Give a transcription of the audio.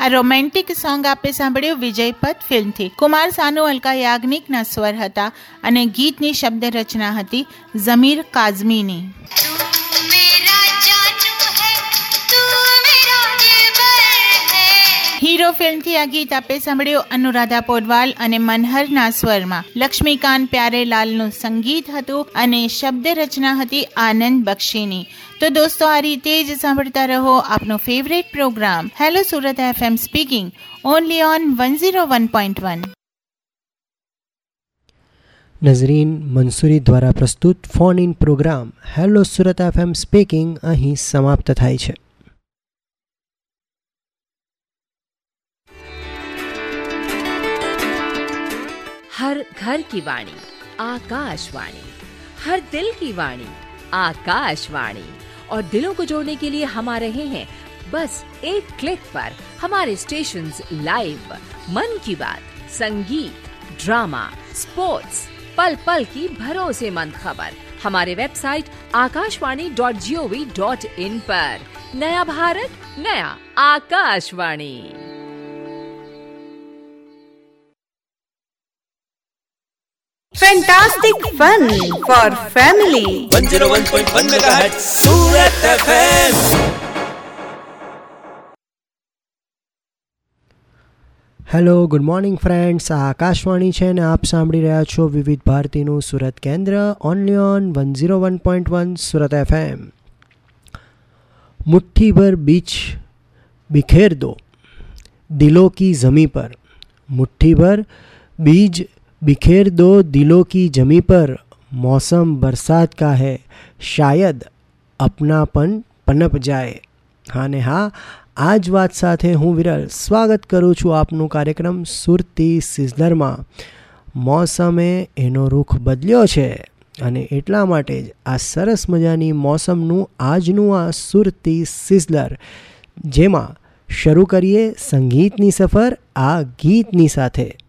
આ romantic song આપે સાંભળ્યું વિજયપથ ફિલ્મથી. કુમાર સાનુ, અલકા યાજ્ઞિકના સ્વર હતા અને ગીતની શબ્દ રચના હતી ઝમીર કાઝમીની. હીરો ફિલ્મથી આ ગીત આપે સાંભળ્યું અનુરાધા પોડવાલ અને મનહરના સ્વરમાં. લક્ષ્મીકાંત પ્યારેલાલનું સંગીત હતું અને શબ્દ રચના હતી આનંદ બક્ષીની. તો દોસ્તો, આ રીતે જ સાંભળતા રહો આપનો favourite programme hello Surat FM speaking only on 101.1. નઝરીન Mansuri દ્વારા પ્રસ્તુત phone in programme hello Surat FM speaking અહીં સમાપ્ત થાય છે. हर घर की वाणी आकाशवाणी, हर दिल की वाणी आकाशवाणी. और दिलों को जोड़ने के लिए हम आ रहे हैं बस एक क्लिक पर. हमारे स्टेशंस लाइव, मन की बात, संगीत, ड्रामा, स्पोर्ट्स, पल पल की भरोसेमंद खबर हमारे वेबसाइट आकाशवाणी.gov.in पर. नया भारत, नया Akashvani. Fantastic fun for family. 101.1 MHz Surat FM. Hello, good morning friends. આ આકાશવાણી છે અને આપ સાંભળી રહ્યા છો વિવિધ ભારતીનું સુરત કેન્દ્ર ઓનલી ઓન 101.1 સુરત FM. મુઠ્ઠી ભર બીજ बिखेर दो दिलों की ज़मीं पर. मुट्ठी भर बीज बिखेर दो दिलों की ज़मीं पर. मौसम बरसात का है, शायद अपनापन पनप जाए. हाँ ने हाँ, આ જ વાત સાથે હું વિરલ સ્વાગત કરું છું આપનું કાર્યક્રમ સુરતી સિઝલરમાં. મોસમે એનો રૂખ બદલ્યો છે અને એટલા માટે જ આ સરસ મજાની મોસમનું આજનું આ સુરતી સિઝલર, જેમાં શરૂ કરીએ સંગીતની સફર આ ગીતની સાથે.